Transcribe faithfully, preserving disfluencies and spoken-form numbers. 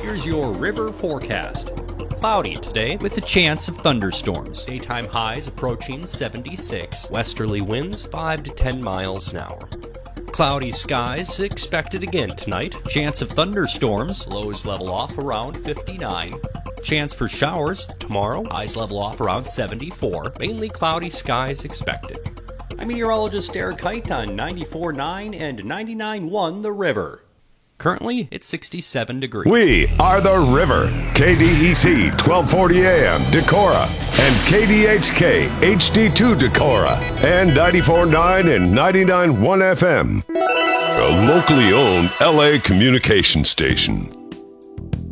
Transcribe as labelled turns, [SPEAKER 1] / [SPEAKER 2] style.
[SPEAKER 1] Here's your river forecast. Cloudy today with a chance of thunderstorms. Daytime highs approaching seventy-six. Westerly winds five to ten miles an hour. Cloudy skies expected again tonight. Chance of thunderstorms. Lows level off around fifty-nine. Chance for showers tomorrow. Highs level off around seventy-four. Mainly cloudy skies expected. I'm meteorologist Eric Height on ninety-four point nine and ninety-nine point one The River. Currently, it's sixty-seven degrees.
[SPEAKER 2] We are The River. K D E C twelve forty A M Decorah and K D H K H D two Decorah and ninety-four point nine and ninety-nine point one F M. A locally owned L A communication station.